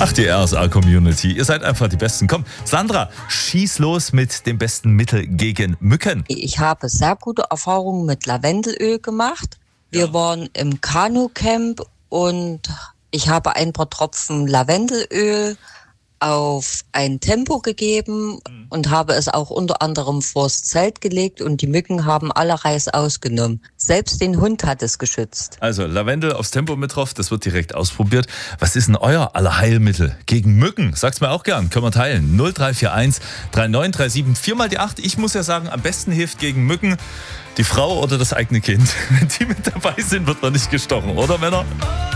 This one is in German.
Ach, die RSA-Community, ihr seid einfach die Besten. Komm, Sandra, schieß los mit dem besten Mittel gegen Mücken. Ich habe sehr gute Erfahrungen mit Lavendelöl gemacht. Wir waren im Kanu-Camp und ich habe ein paar Tropfen Lavendelöl auf ein Tempo gegeben und habe es auch unter anderem vors Zelt gelegt und die Mücken haben alle Reis ausgenommen. Selbst den Hund hat es geschützt. Also Lavendel aufs Tempo mit drauf, das wird direkt ausprobiert. Was ist denn euer Allerheilmittel gegen Mücken? Sagt's mir auch gern, können wir teilen. 0341 3937 4 mal die 8. Ich muss ja sagen, am besten hilft gegen Mücken die Frau oder das eigene Kind. Wenn die mit dabei sind, wird man nicht gestochen, oder Männer?